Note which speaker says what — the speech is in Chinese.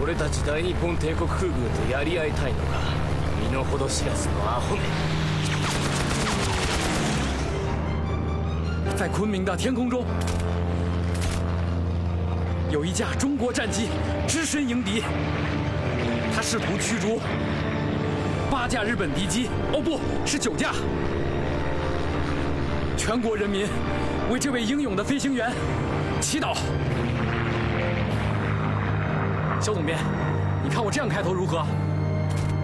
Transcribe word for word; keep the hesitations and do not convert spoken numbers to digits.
Speaker 1: 俺たち大日本帝国空軍とやり合いたいのか。身の程知らずの阿后め。
Speaker 2: 在昆明的天空中，有一架中国战机只身迎敌，他试图驱逐八架日本敌机，哦不是九架。全国人民为这位英勇的飞行员祈祷。肖总编，你看我这样开头如何？